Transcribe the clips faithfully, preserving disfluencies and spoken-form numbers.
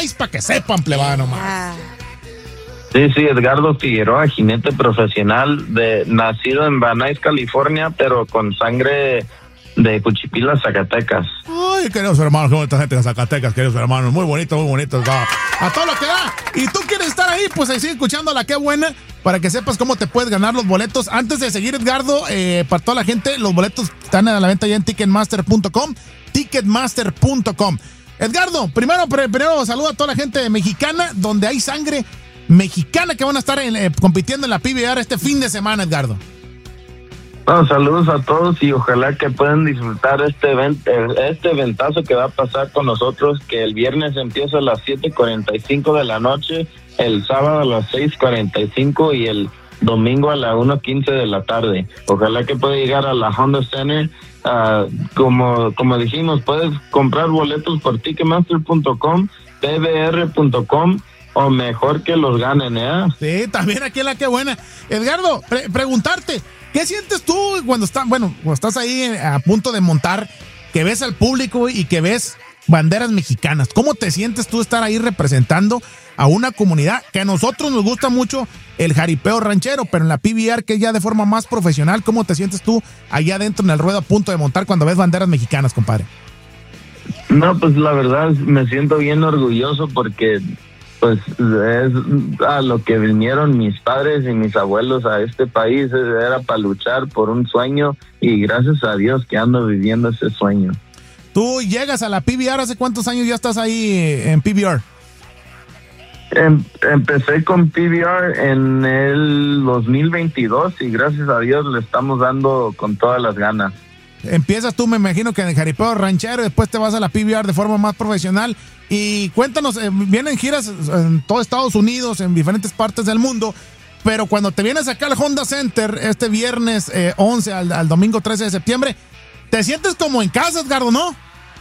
Nuys, para que sepan, plebada nomás. Ah. Sí, sí, Edgardo Figueroa, jinete profesional, de nacido en Van Nuys, California, pero con sangre de Cuchipila, Zacatecas. Ay, queridos hermanos, qué bonita gente de Zacatecas, queridos hermanos, muy bonito, muy bonito. A, a todo lo que da. Y tú quieres estar ahí, pues ahí sigue escuchando la Qué Buena, para que sepas cómo te puedes ganar los boletos. Antes de seguir, Edgardo, eh, para toda la gente, los boletos están a la venta ya en ticketmaster punto com, ticketmaster punto com. Edgardo, primero, primero saluda a toda la gente mexicana, donde hay sangre mexicana que van a estar en, eh, compitiendo en la P B R este fin de semana, Edgardo. No, saludos a todos y ojalá que puedan disfrutar este event, este eventazo que va a pasar con nosotros, que el viernes empieza a las siete cuarenta y cinco de la noche, el sábado a las seis cuarenta y cinco y el domingo a las una quince de la tarde. Ojalá que pueda llegar a la Honda Center. Uh, como, como dijimos, puedes comprar boletos por ticketmaster punto com, p b r punto com, o mejor que los ganen, ¿eh? Sí, también aquí en la Qué Buena. Edgardo, pre- preguntarte, ¿qué sientes tú cuando estás, bueno, cuando estás ahí a punto de montar, que ves al público y que ves banderas mexicanas? ¿Cómo te sientes tú estar ahí representando a una comunidad que a nosotros nos gusta mucho el jaripeo ranchero, pero en la P B R, que es ya de forma más profesional? ¿Cómo te sientes tú allá adentro en el ruedo a punto de montar cuando ves banderas mexicanas, compadre? No, pues la verdad me siento bien orgulloso porque pues es a lo que vinieron mis padres y mis abuelos a este país, era para luchar por un sueño y gracias a Dios que ando viviendo ese sueño. Tú llegas a la P B R, ¿hace cuántos años ya estás ahí en P B R? Em, empecé con P B R en el dos mil veintidós y gracias a Dios le estamos dando con todas las ganas. Empiezas tú, me imagino que en el jaripeo ranchero, y después te vas a la P B R de forma más profesional. Y cuéntanos, eh, vienen giras en todo Estados Unidos, en diferentes partes del mundo, pero cuando te vienes acá al Honda Center este viernes eh, once al, al domingo trece de septiembre, ¿te sientes como en casa, Edgardo, no?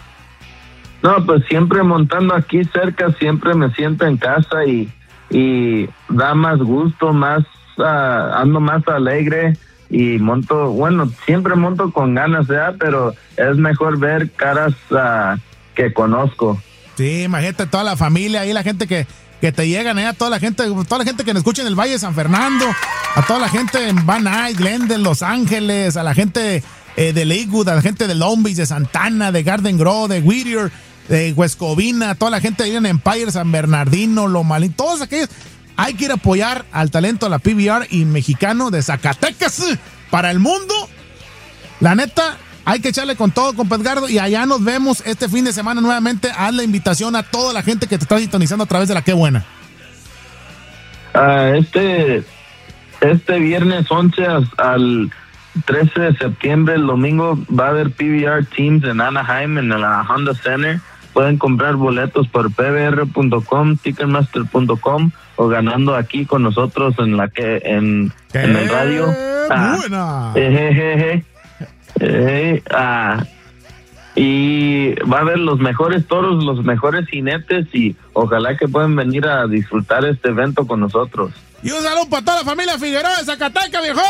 No, pues siempre montando aquí cerca, siempre me siento en casa y, y da más gusto, más uh, ando más alegre. Y monto, bueno, siempre monto con ganas, ¿verdad? Pero es mejor ver caras uh, que conozco. Sí, imagínate toda la familia ahí, la gente que, que te llegan, ¿eh? Toda la gente, toda la gente que nos escucha en el Valle de San Fernando, a toda la gente en Van Nuys, Glendale, Los Ángeles, a la gente eh, de Lakewood, a la gente de Long Beach, de Santana, de Garden Grove, de Whittier, de Huescovina, toda la gente ahí en Empire, San Bernardino, Lomalín, todos aquellos. Hay que ir a apoyar al talento de la P B R y mexicano de Zacatecas para el mundo. La neta, hay que echarle con todo, compa Edgardo, y allá nos vemos este fin de semana nuevamente. Haz la invitación a toda la gente que te está sintonizando a través de la Qué Buena. Uh, este, este viernes once al trece de septiembre, el domingo, va a haber P B R Teams en Anaheim, en la Honda Center. Pueden comprar boletos por p b r punto com, ticketmaster punto com o ganando aquí con nosotros en la que en, en el radio. Buena. Ah, eh, eh, eh, eh, ah, y va a haber los mejores toros, los mejores jinetes y ojalá que puedan venir a disfrutar este evento con nosotros. Y un saludo para toda la familia Figueroa de Zacatecas, viejo.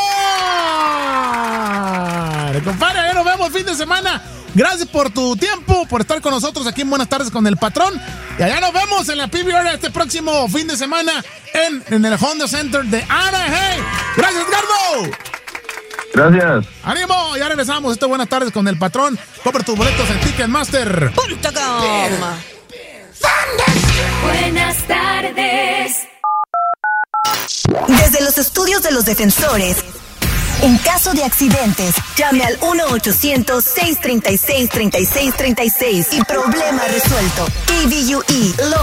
Compadre, ya nos vemos el fin de semana. Gracias por tu tiempo, por estar con nosotros aquí en Buenas Tardes con el Patrón. Y allá nos vemos en la P B R este próximo fin de semana en, en el Honda Center de Anaheim. Gracias, Edgardo. Gracias. ¡Ánimo! Ya regresamos. Esto es Buenas Tardes con el Patrón. Compra tus boletos en ticketmaster punto com. Buenas tardes. Desde los estudios de los defensores, en caso de accidentes, llame al uno ochocientos, seiscientos treinta y seis, treinta y seis treinta y seis y problema resuelto. A B U E